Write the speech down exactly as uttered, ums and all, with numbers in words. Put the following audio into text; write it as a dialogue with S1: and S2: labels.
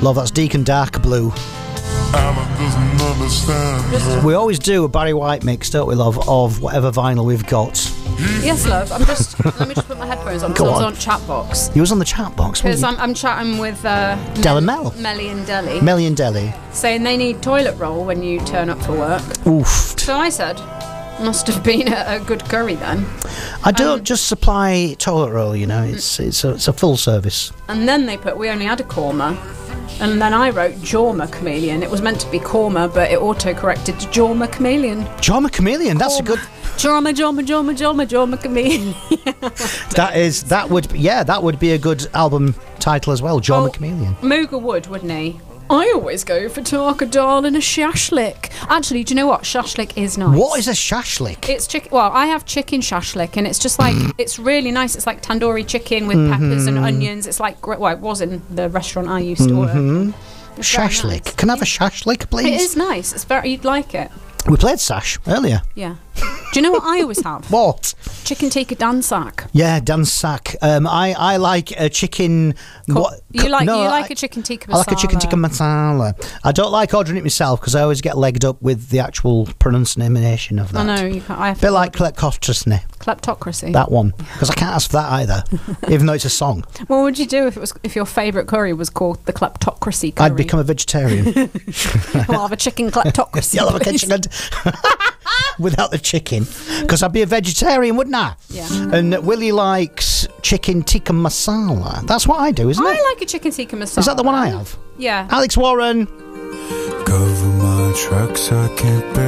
S1: Love, that's Deacon Dark Blue.
S2: Alan doesn't understand.
S1: We always do a Barry White mix, don't we, love, of whatever vinyl we've got.
S3: Yes, love. I'm just. Let me just put my headphones on.
S1: Go
S3: Because I
S1: on.
S3: was on chat box.
S1: You was on the chat box,
S3: Because
S1: wasn't
S3: I'm, I'm chatting with uh,
S1: Del and Mel.
S3: Melly and Deli,
S1: you? Melly and Deli.
S3: saying they need toilet roll when you turn up for work.
S1: Oof.
S3: So I said, must have been a, a good curry then.
S1: I don't
S3: Um,
S1: just supply toilet roll, you know. It's it's a, it's a full service.
S3: And then they put, we only had a korma. And then I wrote Jorma Chameleon. It was meant to be korma, but it auto-corrected to Jorma Chameleon.
S1: Jorma Chameleon. That's a good.
S3: Jorma, Jorma, Jorma, Jorma, Jorma Chameleon.
S1: That is that would yeah that would be a good album title as well. Jorma
S3: Oh.
S1: Chameleon.
S3: Mooga would, wouldn't he? I always go for tarka dal and a shashlik. Actually, do you know what? Shashlik is nice.
S1: What is a shashlik?
S3: It's chicken. Well, I have chicken shashlik, and it's just like it's really nice. It's like tandoori chicken with peppers and onions. It's like gr- well, it was in the restaurant I used to work. It's very
S1: Shashlik.
S3: nice.
S1: Can I have a shashlik, please?
S3: It is nice. It's very. You'd like it.
S1: We played Sash earlier.
S3: Yeah. Do you know what I always have?
S1: What?
S3: Chicken tikka dansak.
S1: Yeah, Dan Sack. Um, I I like a chicken. What?
S3: You like
S1: no,
S3: you like
S1: I-
S3: a chicken tikka masala.
S1: I like a chicken tikka masala. I don't like ordering it myself because I always get legged up with the actual pronunciation of that.
S3: I know you can't. I have
S1: Bit
S3: to
S1: like kleptocracy,
S3: kleptocracy.
S1: that one, because I can't ask for that either, even though it's a song.
S3: What would you do if it was if your favourite curry was called the kleptocracy curry?
S1: I'd become a vegetarian.
S3: We'll have a chicken kleptocracy.
S1: You'll have a
S3: please.
S1: chicken without the chicken, because I'd be a vegetarian, wouldn't I?
S3: Yeah.
S1: And Willie likes chicken tikka masala. That's what I do, isn't
S3: I
S1: it?
S3: like a chicken tikka masala.
S1: Is that the one I have?
S3: Yeah.
S1: Alex Warren.
S2: Cover my tracks, I can't bear